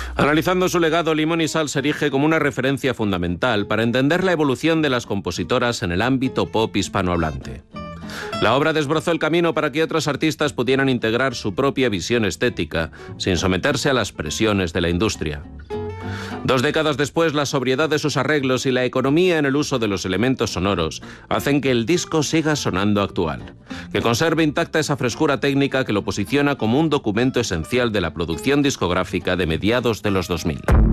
Analizando su legado, Limón y Sal se erige como una referencia fundamental para entender la evolución de las compositoras en el ámbito pop hispanohablante. La obra desbrozó el camino para que otros artistas pudieran integrar su propia visión estética, sin someterse a las presiones de la industria. 2 décadas después, la sobriedad de sus arreglos y la economía en el uso de los elementos sonoros hacen que el disco siga sonando actual, que conserve intacta esa frescura técnica que lo posiciona como un documento esencial de la producción discográfica de mediados de los 2000.